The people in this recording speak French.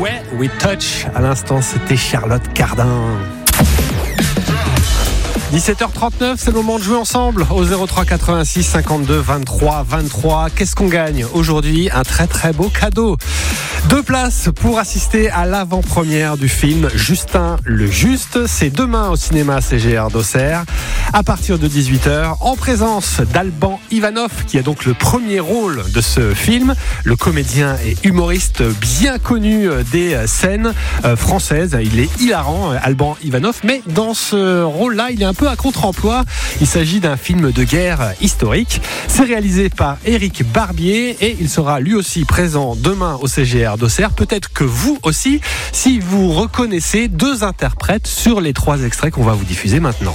Ouais, We Touch. À l'instant, c'était Charlotte Cardin. 17h39, c'est le moment de jouer ensemble au 03 86 52 23 23. Qu'est-ce qu'on gagne aujourd'hui? Un très très beau cadeau. 2 places pour assister à l'avant-première du film Justin le Juste. C'est demain au cinéma CGR d'Auxerre à partir de 18h en présence d'Alban Ivanov qui a donc le premier rôle de ce film. Le comédien et humoriste bien connu des scènes françaises. Il est hilarant, Alban Ivanov, mais dans ce rôle-là, il est un peu à contre-emploi. Il s'agit d'un film de guerre historique. C'est réalisé par Éric Barbier et il sera lui aussi présent demain au CGR d'Auxerre. Peut-être que vous aussi, si vous reconnaissez 2 interprètes sur les 3 extraits qu'on va vous diffuser maintenant.